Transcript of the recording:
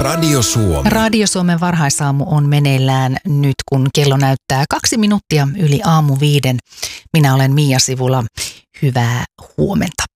Radio Suomi. Radio Suomen varhaisaamu on meneillään nyt, kun kello näyttää 2 minuuttia yli aamu 5. Minä olen Mia Sivula. Hyvää huomenta.